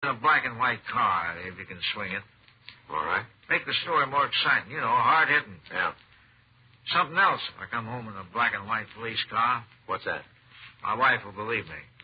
in a black and white car, if you can swing it. All right. Make the story more exciting. You know, hard-hitting. Yeah. Something else. If I come home in a black and white police car, What's that? my wife will believe me.